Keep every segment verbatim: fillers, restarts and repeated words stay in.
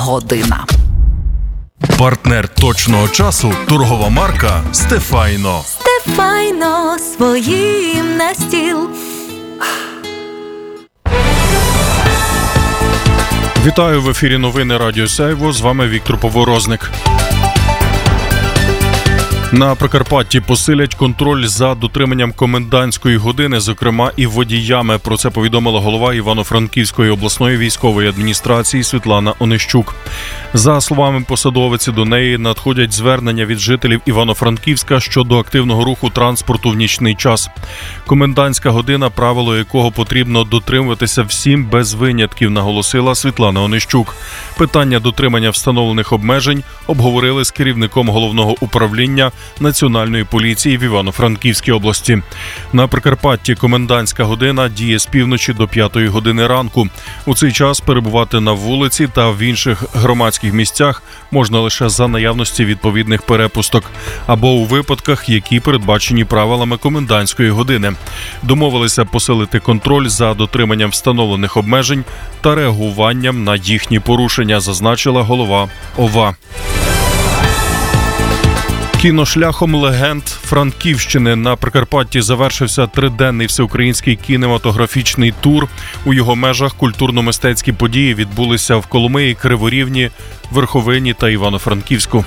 година. Партнер точного часу – торгова марка «Стефайно». Стефайно своїм на стіл. Вітаю, в ефірі новини Радіо Сяйво, з вами Віктор Поворозник. На Прикарпатті посилять контроль за дотриманням комендантської години, зокрема і водіями. Про це повідомила голова Івано-Франківської обласної військової адміністрації Світлана Онищук. За словами посадовиці, до неї надходять звернення від жителів Івано-Франківська щодо активного руху транспорту в нічний час. Комендантська година, правило якого потрібно дотримуватися всім без винятків, наголосила Світлана Онищук. Питання дотримання встановлених обмежень обговорили з керівником головного управління Національної поліції в Івано-Франківській області. На Прикарпатті комендантська година діє з півночі до п'ятої години ранку. У цей час перебувати на вулиці та в інших громадських місцях можна лише за наявності відповідних перепусток або у випадках, які передбачені правилами комендантської години. Домовилися посилити контроль за дотриманням встановлених обмежень та реагуванням на їхні порушення, зазначила голова ОВА. Кіношляхом легенд Франківщини на Прикарпатті завершився триденний всеукраїнський кінематографічний тур. У його межах культурно-мистецькі події відбулися в Коломиї, Криворівні, Верховині та Івано-Франківську.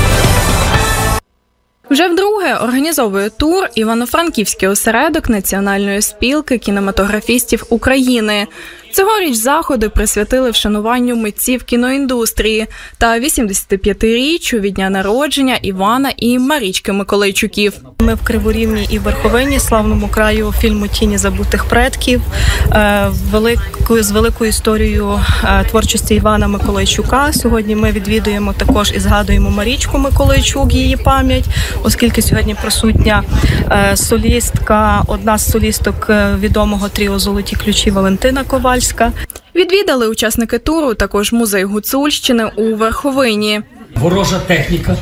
Вже вдруге організовує тур Івано-Франківський осередок Національної спілки кінематографістів України. Цьогоріч заходи присвятили вшануванню митців кіноіндустрії та вісімдесятип'ятиріччю від дня народження Івана і Марічки Миколайчуків. Ми в Криворівні і в Верховині, славному краю фільму «Тіні забутих предків», великою, з великою історією творчості Івана Миколайчука. Сьогодні ми відвідуємо також і згадуємо Марічку Миколайчук, її пам'ять, оскільки сьогодні присутня солістка, одна з солісток відомого тріо «Золоті ключі» Валентина Ковальська. Відвідали учасники туру також музей Гуцульщини у Верховині. Ворожа техніка,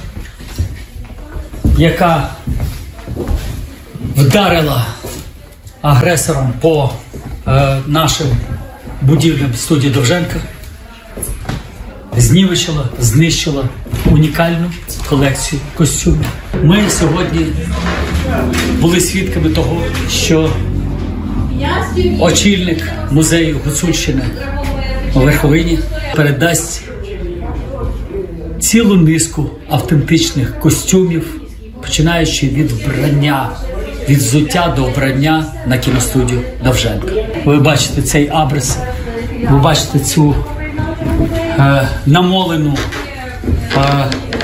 яка вдарила агресорам по е, нашим будівлям студії Довженка, знівечила, знищила унікальну колекцію костюмів. Ми сьогодні були свідками того, що очільник музею Гуцульщини у Верховині передасть цілу низку автентичних костюмів, починаючи від вбрання, від взуття до вбрання на кіностудію Довженка. Ви бачите цей абрис, ви бачите цю е, намолену е,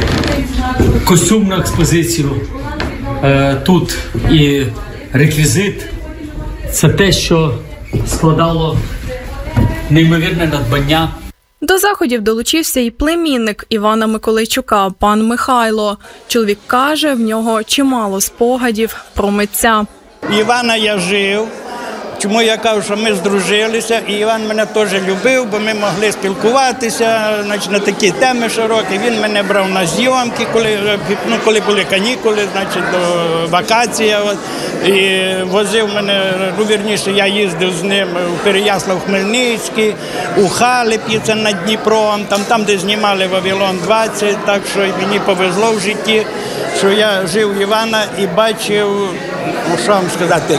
костюмну експозицію. Е, тут і реквізит. Це те, що складало неймовірне надбання. До заходів долучився і племінник Івана Миколайчука, пан Михайло. Чоловік каже, в нього чимало спогадів про митця. Івана я жив. Чому я кажу, що ми здружилися, і Іван мене теж любив, бо ми могли спілкуватися, значить, на такі теми широкі. Він мене брав на зйомки, коли, ну, коли були канікули, значить, до вакації. От, і возив мене, ну, вірніше, я їздив з ним у Переяслав-Хмельницький, у Халепі, це над Дніпром, там, там, де знімали «Вавилон двадцять», так що мені повезло в житті, що я жив Івана і бачив, ну, що вам сказати,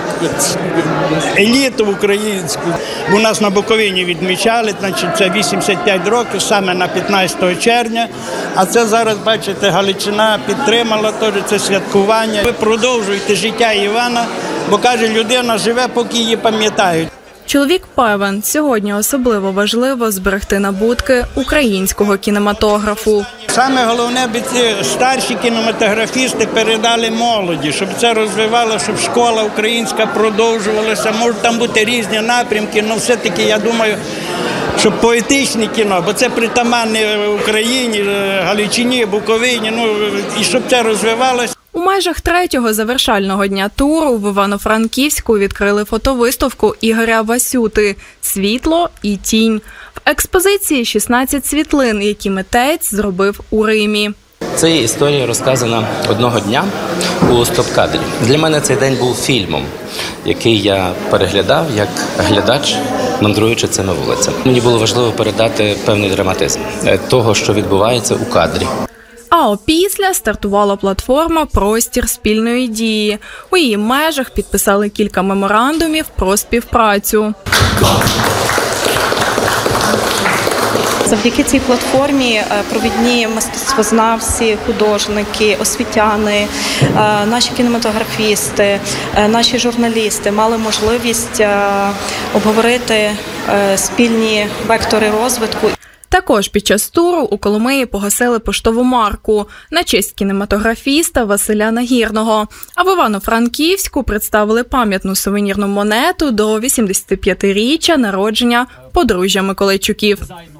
еліту українську. У нас на Буковині відмічали, значить, це вісімдесят п'ять років, саме на п'ятнадцятого червня. А це зараз, бачите, Галичина підтримала теж це святкування. Ви продовжуєте життя Івана, бо, каже, людина живе, поки її пам'ятають. Чоловік певен, сьогодні особливо важливо зберегти набутки українського кінематографу. Саме головне, аби ці старші кінематографісти передали молоді, щоб це розвивало, щоб школа українська продовжувалася. Можуть там бути різні напрямки, але все-таки, я думаю, щоб поетичне кіно, бо це притаманне Україні, Галичині, Буковині, ну, і щоб це розвивалося. У межах третього завершального дня туру в Івано-Франківську відкрили фотовиставку Ігоря Васюти «Світло і тінь». В експозиції шістнадцять світлин, які митець зробив у Римі. Це є історія, розказана одного дня у стоп-кадрі. Для мене цей день був фільмом, який я переглядав як глядач, мандруючи цими вулицями. Мені було важливо передати певний драматизм того, що відбувається у кадрі. А опісля стартувала платформа «Простір спільної дії». У її межах підписали кілька меморандумів про співпрацю. Завдяки цій платформі провідні мистецтвознавці, художники, освітяни, наші кінематографісти, наші журналісти мали можливість обговорити спільні вектори розвитку. Також під час туру у Коломиї погасили поштову марку на честь кінематографіста Василя Нагірного. А в Івано-Франківську представили пам'ятну сувенірну монету до вісімдесятип'ятиріччя народження подружжя Миколайчуків.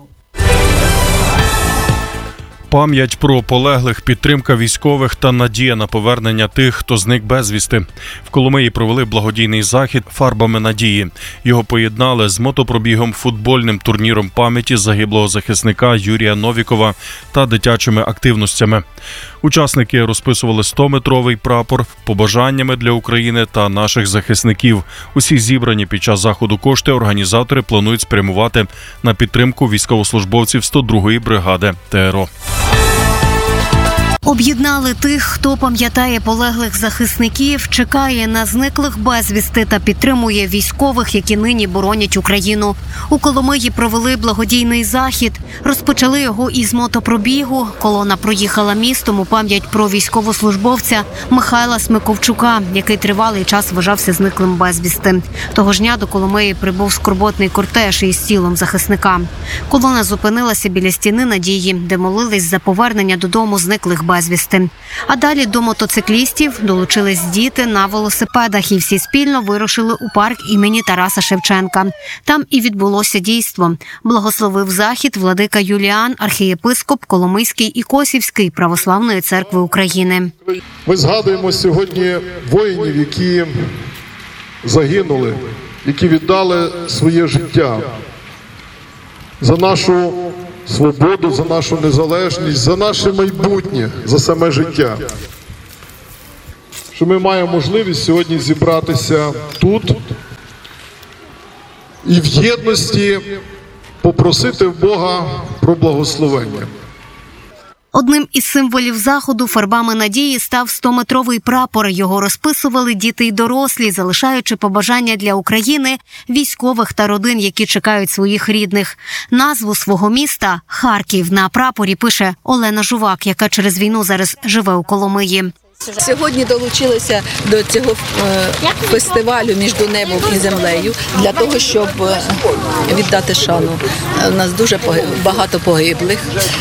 Пам'ять про полеглих, підтримка військових та надія на повернення тих, хто зник безвісти. В Коломиї провели благодійний захід «Фарбами надії». Його поєднали з мотопробігом, футбольним турніром пам'яті загиблого захисника Юрія Новікова та дитячими активностями. Учасники розписували стометровий прапор побажаннями для України та наших захисників. Усі зібрані під час заходу кошти організатори планують спрямувати на підтримку військовослужбовців сто другої бригади ТРО. Об'єднали тих, хто пам'ятає полеглих захисників, чекає на зниклих безвісти та підтримує військових, які нині боронять Україну. У Коломиї провели благодійний захід. Розпочали його із мотопробігу. Колона проїхала містом у пам'ять про військовослужбовця Михайла Смиковчука, який тривалий час вважався зниклим безвісти. Того ж дня до Коломиї прибув скорботний кортеж із тілом захисника. Колона зупинилася біля стіни Надії, де молились за повернення додому зниклих безвісти. безвісти. А далі до мотоциклістів долучились діти на велосипедах і всі спільно вирушили у парк імені Тараса Шевченка. Там і відбулося дійство. Благословив захід владика Юліан, архієпископ Коломийський і Косівський Православної церкви України. Ми згадуємо сьогодні воїнів, які загинули, які віддали своє життя за нашу свободу, за нашу незалежність, за наше майбутнє, за саме життя. Що ми маємо можливість сьогодні зібратися тут і в єдності попросити в Бога про благословення. Одним із символів заходу «Фарбами надії» став стометровий прапор. Його розписували діти й дорослі, залишаючи побажання для України, військових та родин, які чекають своїх рідних. Назву свого міста – Харків – на прапорі пише Олена Жувак, яка через війну зараз живе у Коломиї. Сьогодні долучилися до цього фестивалю «Між небом і землею» для того, щоб віддати шану. У нас дуже багато погиблих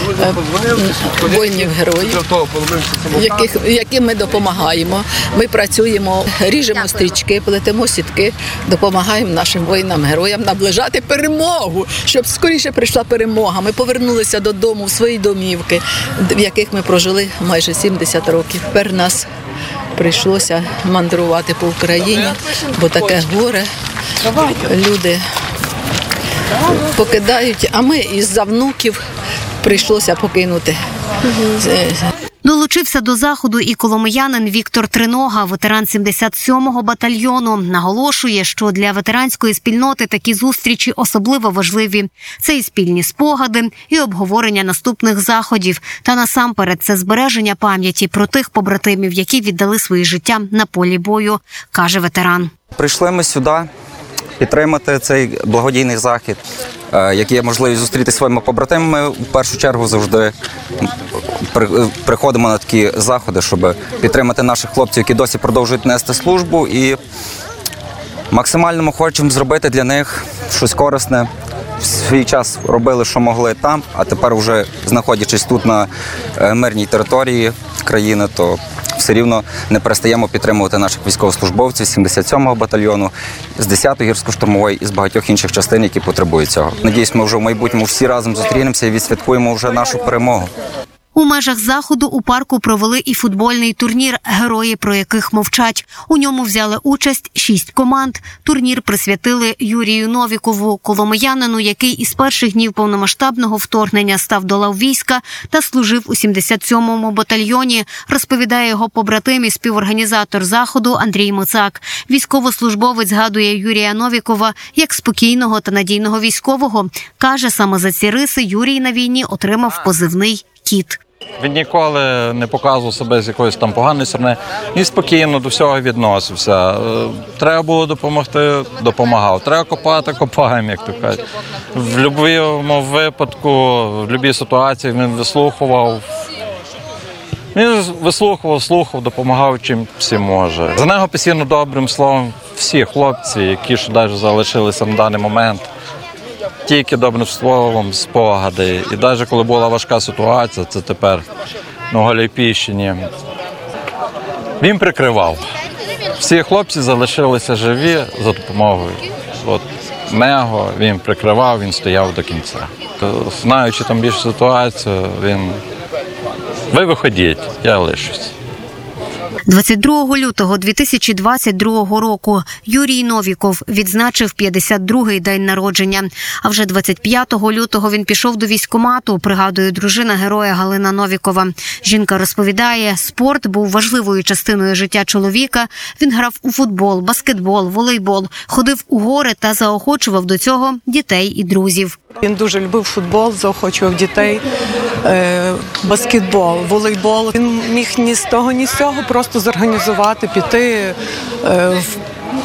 воїнів-героїв, яких, яким ми допомагаємо. Ми працюємо, ріжемо стрічки, плетемо сітки, допомагаємо нашим воїнам-героям наближати перемогу, щоб скоріше прийшла перемога. Ми повернулися додому в свої домівки, в яких ми прожили майже сімдесят років. Тепер нас прийшлося мандрувати по Україні, бо таке горе. Люди покидають, а ми із-за внуків прийшлося покинути. Долучився до заходу і коломиянин Віктор Тринога, ветеран сімдесят сьомого батальйону. Наголошує, що для ветеранської спільноти такі зустрічі особливо важливі. Це і спільні спогади, і обговорення наступних заходів. Та насамперед це збереження пам'яті про тих побратимів, які віддали свої життя на полі бою, каже ветеран. Прийшли ми сюди підтримати цей благодійний захід, який є можливість зустріти своїми побратимами. Ми в першу чергу завжди приходимо на такі заходи, щоб підтримати наших хлопців, які досі продовжують нести службу, і максимально ми хочемо зробити для них щось корисне. В свій час робили, що могли там, а тепер вже знаходячись тут на мирній території країни, то все рівно не перестаємо підтримувати наших військовослужбовців з сімдесят сьомого батальйону, з десятої гірсько-штурмової і з багатьох інших частин, які потребують цього. Надіюсь, ми вже в майбутньому всі разом зустрінемося і відсвяткуємо вже нашу перемогу. У межах заходу у парку провели і футбольний турнір, герої про яких мовчать. У ньому взяли участь шість команд. Турнір присвятили Юрію Новікову, коломиянину, який із перших днів повномасштабного вторгнення став до лав війська та служив у сімдесят сьомому батальйоні, розповідає його побратим і співорганізатор заходу Андрій Мицак. Військовослужбовець згадує Юрія Новікова як спокійного та надійного військового. Каже, саме за ці риси Юрій на війні отримав позивний «Кіт». Він ніколи не показував себе з якоїсь там поганої сторони. Він спокійно до всього відносився. Треба було допомогти – допомагав. Треба копати – копаємо, як то кажуть. В будь-якому випадку, в будь-якій ситуації він вислухував. Він вислухував, слухав, допомагав чим всім може. За нього постійно добрим словом всі хлопці, які ще навіть залишилися на даний момент. Тільки добрим словом, спогади. І навіть коли була важка ситуація, це тепер на Голіпіщині, він прикривав. Всі хлопці залишилися живі за допомогою. От Мего він прикривав, він стояв до кінця. Знаючи там більшу ситуацію, він ви виходіть, я лишусь. двадцять другого лютого дві тисячі двадцять другого року Юрій Новіков відзначив п'ятдесят другий день народження. А вже двадцять п'ятого лютого він пішов до військкомату, пригадує дружина героя Галина Новікова. Жінка розповідає, спорт був важливою частиною життя чоловіка. Він грав у футбол, баскетбол, волейбол, ходив у гори та заохочував до цього дітей і друзів. Він дуже любив футбол, заохочував дітей, е, баскетбол, волейбол. Він міг ні з того, ні з цього просто зорганізувати, піти е, в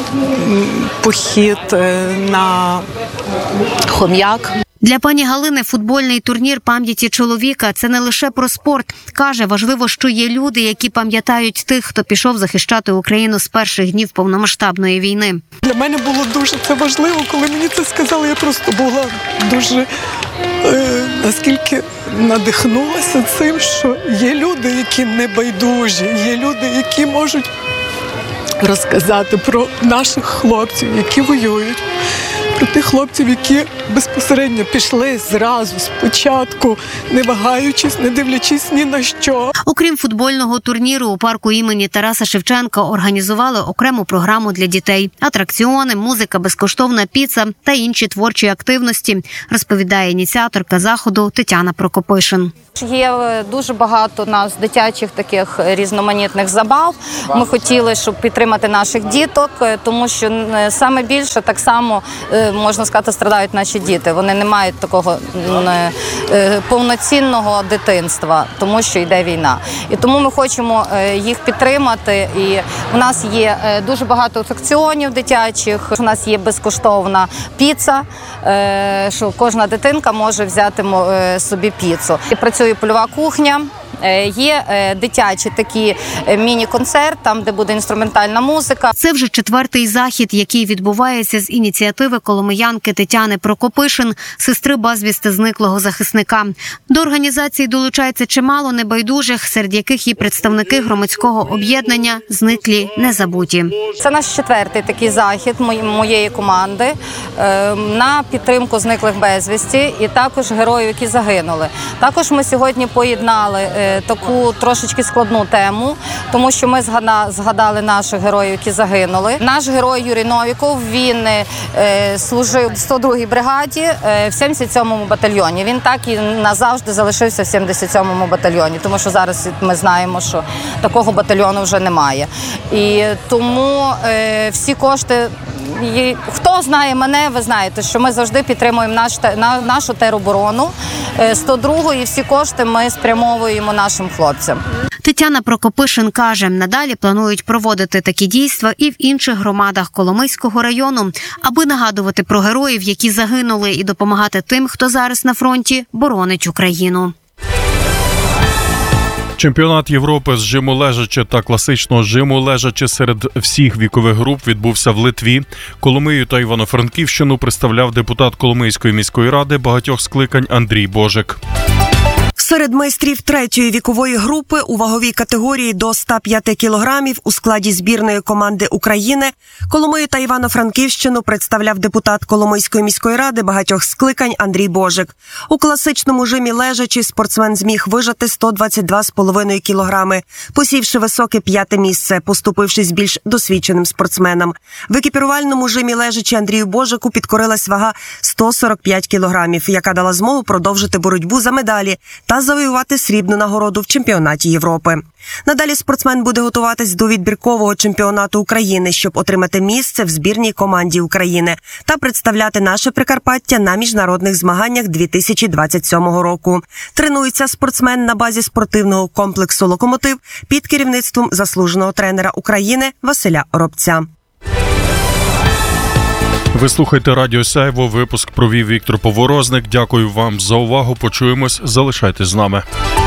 похід е, на Хом'як. Для пані Галини футбольний турнір пам'яті чоловіка – це не лише про спорт. Каже, важливо, що є люди, які пам'ятають тих, хто пішов захищати Україну з перших днів повномасштабної війни. Для мене було дуже це важливо, коли мені це сказали. Я просто була дуже, е, наскільки надихнулася цим, що є люди, які не байдужі, є люди, які можуть розказати про наших хлопців, які воюють. Про тих хлопців, які безпосередньо пішли зразу, спочатку, не вагаючись, не дивлячись ні на що. Окрім футбольного турніру, у парку імені Тараса Шевченка організували окрему програму для дітей. Атракціони, музика, безкоштовна піца та інші творчі активності, розповідає ініціаторка заходу Тетяна Прокопишин. Є дуже багато у нас дитячих таких різноманітних забав. Ми хотіли, щоб підтримати наших діток, тому що саме більше так само, можна сказати, страдають наші діти. Вони не мають такого повноцінного дитинства, тому що йде війна. І тому ми хочемо їх підтримати. І у нас є дуже багато атракціонів дитячих, у нас є безкоштовна піца, що кожна дитинка може взяти собі піцу. І працює польова кухня. Є дитячі такі міні-концерт, там, де буде інструментальна музика. Це вже четвертий захід, який відбувається з ініціативи коломиянки Тетяни Прокопишин, сестри безвісти зниклого захисника. До організації долучається чимало небайдужих, серед яких є представники громадського об'єднання «Зниклі не забуті». Це наш четвертий такий захід моєї команди на підтримку зниклих безвісті і також героїв, які загинули. Також ми сьогодні поєднали таку трошечки складну тему, тому що ми згадали наших героїв, які загинули. Наш герой Юрій Новіков, він е, служив в сто другій бригаді е, в сімдесят сьомому батальйоні. Він так і назавжди залишився в сімдесят сьомому батальйоні, тому що зараз ми знаємо, що такого батальйону вже немає. І тому е, всі кошти, і, хто знає мене, ви знаєте, що ми завжди підтримуємо наш, на, нашу тероборону. сто другу і всі кошти ми спрямовуємо нашим хлопцям. Тетяна Прокопишин каже, надалі планують проводити такі дійства і в інших громадах Коломийського району, аби нагадувати про героїв, які загинули, і допомагати тим, хто зараз на фронті боронить Україну. Чемпіонат Європи з жиму лежачи та класичного жиму лежачи серед всіх вікових груп відбувся в Литві. Коломию та Івано-Франківщину представляв депутат Коломийської міської ради багатьох скликань Андрій Божик. В Серед майстрів третьої вікової групи у ваговій категорії до ста п'яти кілограмів у складі збірної команди України Коломию та Івано-Франківщину представляв депутат Коломийської міської ради багатьох скликань Андрій Божик. У класичному жимі лежачи спортсмен зміг вижати сто двадцять два цілих п'ять десятих кілограми, посівши високе п'яте місце, поступившись більш досвідченим спортсменам. В екіпірувальному жимі лежачи Андрію Божику підкорилась вага сто сорок п'ять кілограмів, яка дала змогу продовжити боротьбу за медалі та завоювати срібну нагороду в чемпіонаті Європи. Надалі спортсмен буде готуватись до відбіркового чемпіонату України, щоб отримати місце в збірній команді України та представляти наше Прикарпаття на міжнародних змаганнях дві тисячі двадцять сьомого року. Тренується спортсмен на базі спортивного комплексу «Локомотив» під керівництвом заслуженого тренера України Василя Оробця. Ви слухаєте Радіо Сяйво. Випуск провів Віктор Поворозник. Дякую вам за увагу. Почуємось. Залишайтесь з нами.